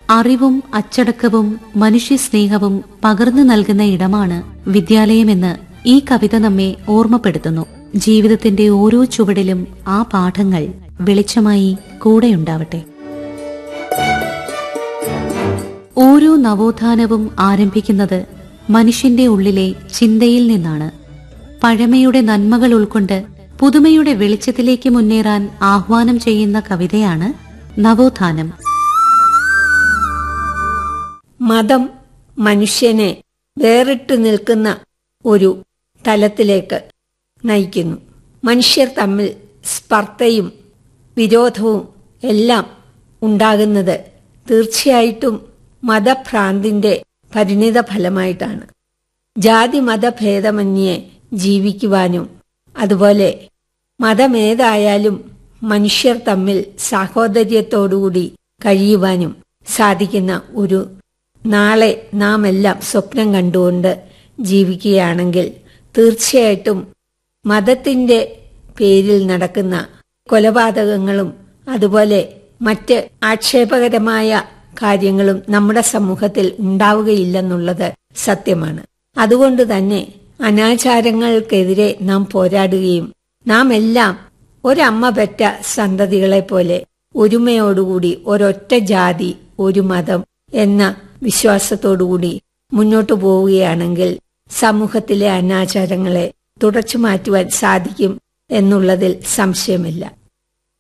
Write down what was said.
അറിവും അച്ചടക്കവും മനുഷ്യസ്നേഹവും പകർന്നു നൽകുന്ന ഇടമാണ് വിദ്യാലയമെന്ന് ഈ കവിത നമ്മെ ഓർമ്മപ്പെടുത്തുന്നു. ജീവിതത്തിന്റെ ഓരോ ചുവടിലും ആ പാഠങ്ങൾ വെളിച്ചമായി കൂടെയുണ്ടാവട്ടെ. ഓരോ നവോത്ഥാനവും ആരംഭിക്കുന്നത് മനുഷ്യന്റെ ഉള്ളിലെ ചിന്തയിൽ നിന്നാണ്. പഴമയുടെ നന്മകൾ ഉൾക്കൊണ്ട് പുതുമയുടെ വെളിച്ചത്തിലേക്ക് മുന്നേറാൻ ആഹ്വാനം ചെയ്യുന്ന കവിതയാണ് നവോത്ഥാനം. മതം മനുഷ്യനെ വേറിട്ടു നിൽക്കുന്ന ഒരു തലത്തിലേക്ക് നയിക്കുന്നു. മനുഷ്യർ തമ്മിൽ സ്പർദ്ധയും വിരോധവും എല്ലാം ഉണ്ടാകുന്നത് തീർച്ചയായിട്ടും മതഭ്രാന്തിന്റെ പരിണിത ഫലമായിട്ടാണ്. ജാതി മതഭേദമന്യേ ജീവിക്കുവാനും അതുപോലെ മതമേതായാലും മനുഷ്യർ തമ്മിൽ സാഹോദര്യത്തോടുകൂടി കഴിയുവാനും സാധിക്കുന്ന ഒരു നാളെ നാം എല്ലാം സ്വപ്നം കണ്ടുകൊണ്ട് ജീവിക്കുകയാണെങ്കിൽ തീർച്ചയായിട്ടും മതത്തിന്റെ പേരിൽ നടക്കുന്ന കൊലപാതകങ്ങളും അതുപോലെ മറ്റ് ആക്ഷേപകരമായ കാര്യങ്ങളും നമ്മുടെ സമൂഹത്തിൽ ഉണ്ടാവുകയില്ലെന്നുള്ളത് സത്യമാണ്. അതുകൊണ്ട് തന്നെ അനാചാരങ്ങൾക്കെതിരെ നാം പോരാടുകയും നാം എല്ലാം ഒരമ്മ പെറ്റ സന്തതികളെ പോലെ ഒരുമയോടുകൂടി ഒരൊറ്റ ജാതി ഒരു മതം എന്ന വിശ്വാസത്തോടുകൂടി മുന്നോട്ടു പോവുകയാണെങ്കിൽ സമൂഹത്തിലെ അനാചാരങ്ങളെ തുടച്ചു മാറ്റുവാൻ സാധിക്കും എന്നുള്ളതിൽ സംശയമില്ല.